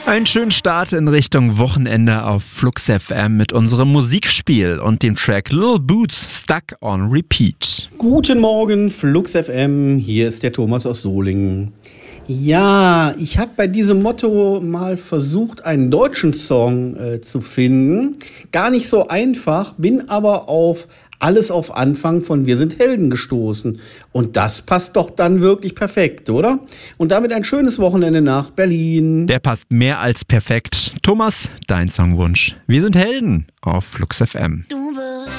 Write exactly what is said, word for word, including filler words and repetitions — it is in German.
Einen schönen Start in Richtung Wochenende auf Flux F M mit unserem Musikspiel und dem Track Lil Boots Stuck on Repeat. Guten Morgen, Flux F M, hier ist der Thomas aus Solingen. Ja, ich habe bei diesem Motto mal versucht, einen deutschen Song äh, zu finden. Gar nicht so einfach, bin aber auf Alles auf Anfang von Wir sind Helden gestoßen. Und das passt doch dann wirklich perfekt, oder? Und damit ein schönes Wochenende nach Berlin. Der passt mehr als perfekt. Thomas, dein Songwunsch. Wir sind Helden auf Flux F M. Du